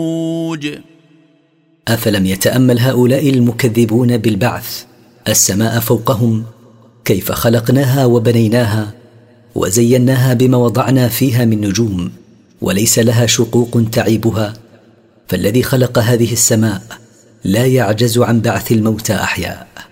أفلم يتأمل هؤلاء المكذبون بالبعث السماء فوقهم كيف خلقناها وبنيناها وزيناها بما وضعنا فيها من نجوم وليس لها شقوق تعيبها؟ فالذي خلق هذه السماء لا يعجز عن بعث الموتى أحياء.